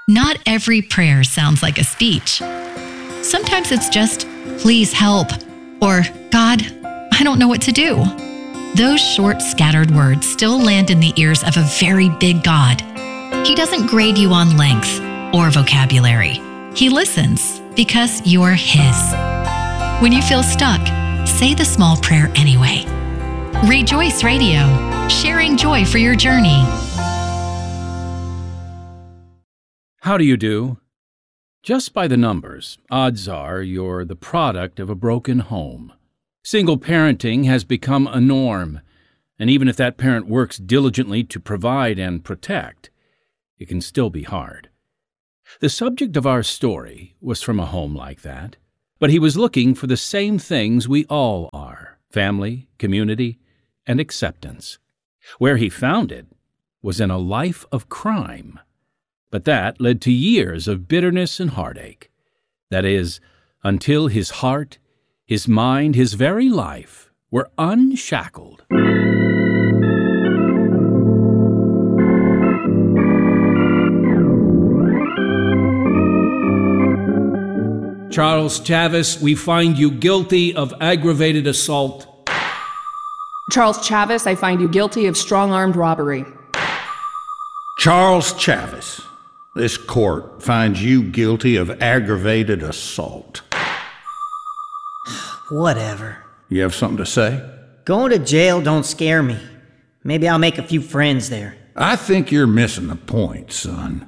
Not every prayer sounds like a speech. Sometimes it's just, please help, or God, I don't know what to do. Those short, scattered words still land in the ears of a very big God. He doesn't grade you on length or vocabulary. He listens because you're His. When you feel stuck, say the small prayer anyway. Rejoice Radio, sharing joy for your journey. How do you do? Just by the numbers, odds are you're the product of a broken home. Single parenting has become a norm, and even if that parent works diligently to provide and protect, it can still be hard. The subject of our story was from a home like that, but he was looking for the same things we all are: family, community, and acceptance. Where he found it was in a life of crime. But that led to years of bitterness and heartache. That is, until his heart, his mind, his very life were unshackled. Charles Chavis, we find you guilty of aggravated assault. Charles Chavis, I find you guilty of strong-armed robbery. Charles Chavis, this court finds you guilty of aggravated assault. Whatever. You have something to say? Going to jail don't scare me. Maybe I'll make a few friends there. I think you're missing the point, son.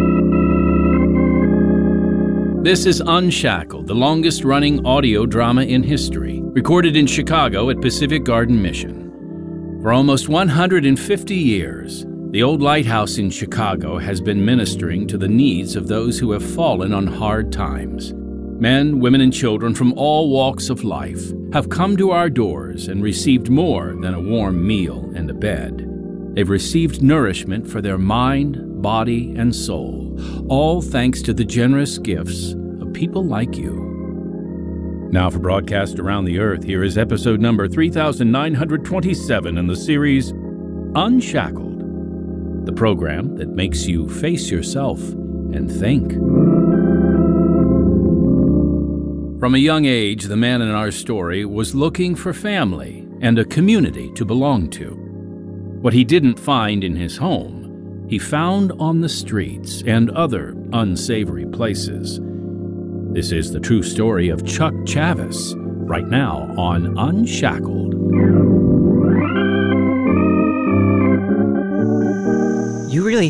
This is Unshackled, the longest-running audio drama in history, recorded in Chicago at Pacific Garden Mission. For almost 150 years, the old lighthouse in Chicago has been ministering to the needs of those who have fallen on hard times. Men, women, and children from all walks of life have come to our doors and received more than a warm meal and a bed. They've received nourishment for their mind, body, and soul, all thanks to the generous gifts of people like you. Now for broadcast around the earth, here is episode number 3927 in the series Unshackled, the program that makes you face yourself and think. From a young age, the man in our story was looking for family and a community to belong to. What he didn't find in his home, he found on the streets and other unsavory places. This is the true story of Chuck Chavis, right now on Unshackled.